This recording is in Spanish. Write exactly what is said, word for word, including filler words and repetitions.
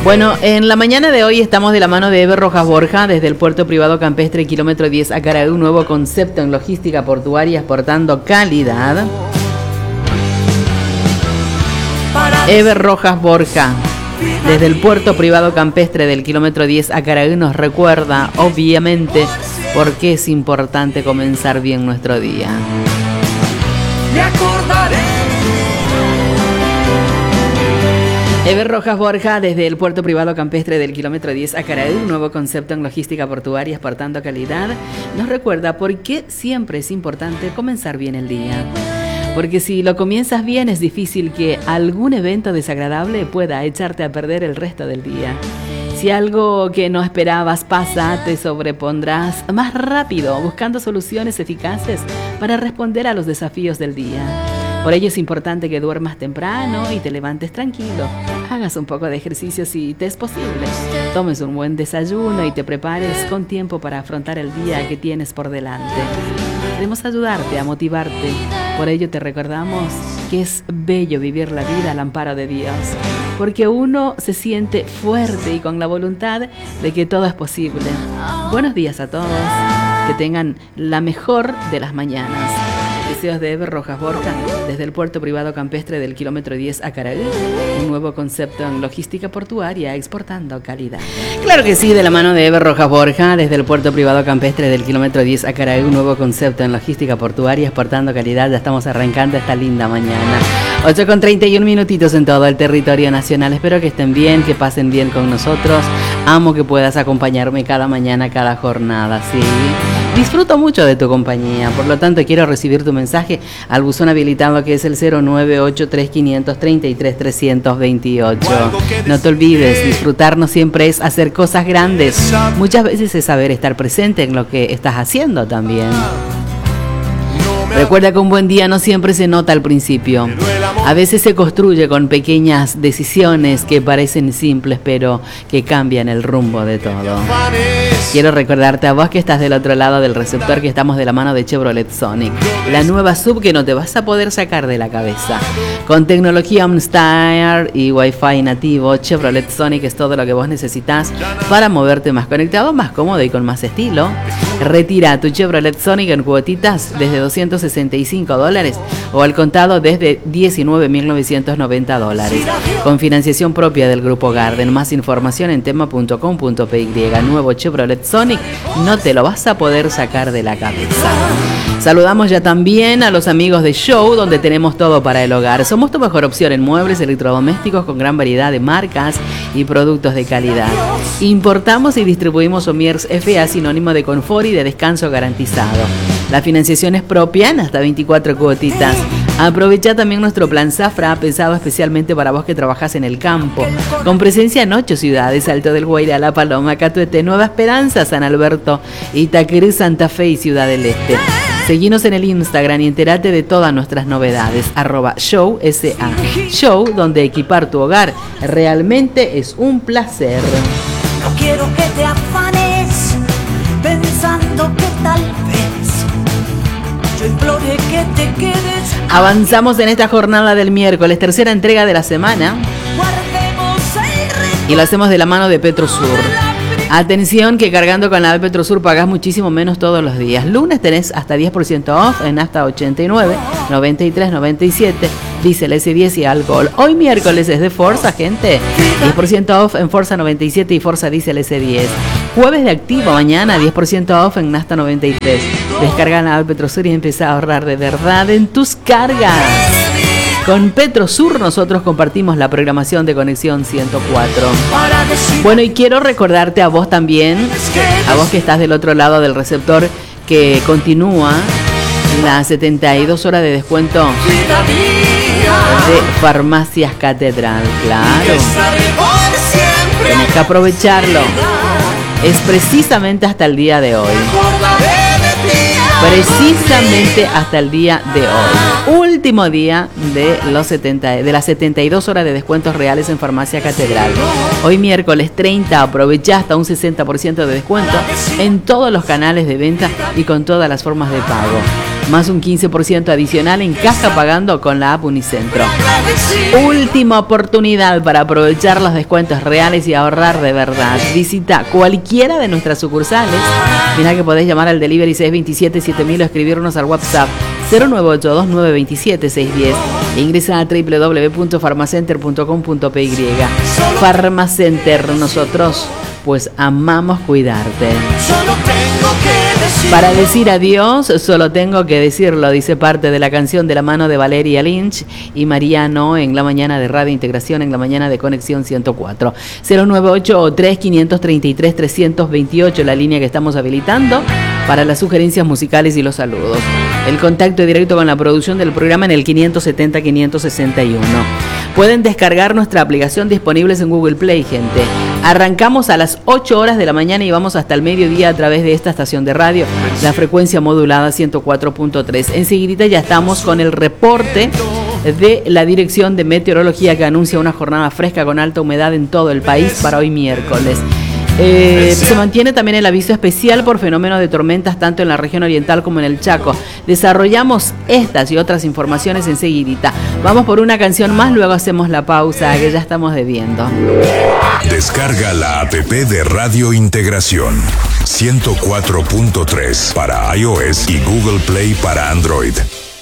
Bueno, en la mañana de hoy estamos de la mano de Eber Rojas Borja desde el puerto privado campestre kilómetro diez Acaraí, un nuevo concepto en logística portuaria exportando calidad. Eber Rojas Borja desde el puerto privado campestre del kilómetro diez Acaraí nos recuerda, obviamente, por qué es importante comenzar bien nuestro día. Me acordaré. Eber Rojas Borja desde el puerto privado campestre del kilómetro diez Acaraí, un nuevo concepto en logística portuaria exportando calidad, nos recuerda por qué siempre es importante comenzar bien el día. Porque si lo comienzas bien es difícil que algún evento desagradable pueda echarte a perder el resto del día. Si algo que no esperabas pasa, te sobrepondrás más rápido buscando soluciones eficaces para responder a los desafíos del día. Por ello es importante que duermas temprano y te levantes tranquilo. Hagas un poco de ejercicio si te es posible. Tomes un buen desayuno y te prepares con tiempo para afrontar el día que tienes por delante. Queremos ayudarte a motivarte. Por ello te recordamos que es bello vivir la vida al amparo de Dios. Porque uno se siente fuerte y con la voluntad de que todo es posible. Buenos días a todos. Que tengan la mejor de las mañanas. Deseos de Eber Rojas Borja desde el puerto privado campestre del kilómetro diez Acaraí, un nuevo concepto en logística portuaria exportando calidad. Claro que sí, de la mano de Eber Rojas Borja desde el puerto privado campestre del kilómetro diez Acaraí, un nuevo concepto en logística portuaria exportando calidad. Ya estamos arrancando esta linda mañana. ocho con treinta y un minutitos en todo el territorio nacional. Espero que estén bien, que pasen bien con nosotros. Amo que puedas acompañarme cada mañana, cada jornada, ¿sí? Disfruto mucho de tu compañía, por lo tanto quiero recibir tu mensaje al buzón habilitado que es el cero nueve ocho tres cinco tres tres tres dos ocho. No te olvides, disfrutar no siempre es hacer cosas grandes, muchas veces es saber estar presente en lo que estás haciendo también. Recuerda que un buen día no siempre se nota al principio. A veces se construye con pequeñas decisiones que parecen simples, pero que cambian el rumbo de todo. Quiero recordarte a vos que estás del otro lado del receptor que estamos de la mano de Chevrolet Sonic, la nueva sub que no te vas a poder sacar de la cabeza. Con tecnología OnStar y Wi-Fi nativo, Chevrolet Sonic es todo lo que vos necesitas para moverte más conectado, más cómodo y con más estilo. Retira tu Chevrolet Sonic en cuotitas desde doscientos sesenta y cinco dólares o al contado desde diecinueve mil novecientos noventa dólares. Con financiación propia del Grupo Garden. Más información en tema punto com punto p y. Nuevo Chevrolet Sonic, no te lo vas a poder sacar de la cabeza. Saludamos ya también a los amigos de Show, donde tenemos todo para el hogar. Somos tu mejor opción en muebles electrodomésticos con gran variedad de marcas y productos de calidad. Importamos y distribuimos Somiers F A, sinónimo de confort y de descanso garantizado. La financiación es propia en hasta veinticuatro cuotitas. Aprovecha también nuestro plan Zafra, pensado especialmente para vos que trabajás en el campo. Con presencia en ocho ciudades: Alto del Guairá, La Paloma, Catuete, Nueva Esperanza, San Alberto, Itaquerú, Santa Fe y Ciudad del Este. Seguinos en el Instagram y entérate de todas nuestras novedades. Arroba Show S A. Show, donde equipar tu hogar realmente es un placer. No quiero que te afanes pensando que tal vez yo implore que te quedes. Avanzamos en esta jornada del miércoles, tercera entrega de la semana. Y lo hacemos de la mano de Petrosur. Atención que cargando con la Petrosur pagás muchísimo menos todos los días. Lunes tenés hasta diez por ciento off en hasta ochenta y nueve, noventa y tres, noventa y siete, diésel ese diez y alcohol. Hoy miércoles es de Forza, gente. diez por ciento off en Forza noventa y siete y Forza diésel ese diez. Jueves de activo, mañana diez por ciento off en Nasta noventa y tres. Descarga la Petrosur y empieza a ahorrar de verdad en tus cargas. Con Petrosur nosotros compartimos la programación de Conexión ciento cuatro. Bueno, y quiero recordarte a vos también, a vos que estás del otro lado del receptor, que continúa las setenta y dos horas de descuento de Farmacias Catedral. Claro, tenés que aprovecharlo. Es precisamente hasta el día de hoy. Precisamente hasta el día de hoy. Último día de los setenta, de las setenta y dos horas de descuentos reales en Farmacia Catedral. Hoy miércoles treinta, aprovecha hasta un sesenta por ciento de descuento en todos los canales de venta y con todas las formas de pago. más un quince por ciento adicional en caja pagando con la app Unicentro. Última oportunidad para aprovechar los descuentos reales y ahorrar de verdad. Visita cualquiera de nuestras sucursales. Mirá que podés llamar al delivery seis dos siete siete mil o escribirnos al WhatsApp cero nueve ocho dos nueve dos siete seis uno cero e ingresa a doble u doble u doble u punto farmacenter punto com punto pe ye. Farmacenter, nosotros pues amamos cuidarte. Solo tengo que decir. Para decir adiós, solo tengo que decirlo, dice parte de la canción de la mano de Valeria Lynch y Mariano en la mañana de Radio Integración, en la mañana de Conexión ciento cuatro. cero nueve ocho tres cinco tres tres tres dos ocho, la línea que estamos habilitando para las sugerencias musicales y los saludos. El contacto directo con la producción del programa en el quinientos setenta quinientos sesenta y uno. Pueden descargar nuestra aplicación disponibles en Google Play, gente. Arrancamos a las ocho horas de la mañana y vamos hasta el mediodía a través de esta estación de radio, la frecuencia modulada ciento cuatro punto tres. Enseguida ya estamos con el reporte de la Dirección de Meteorología que anuncia una jornada fresca con alta humedad en todo el país para hoy miércoles. Eh, se mantiene también el aviso especial por fenómenos de tormentas tanto en la región oriental como en el Chaco. Desarrollamos estas y otras informaciones enseguidita. Vamos por una canción más, luego hacemos la pausa que ya estamos debiendo. Descarga la app de Radio Integración ciento cuatro punto tres para iOS y Google Play para Android.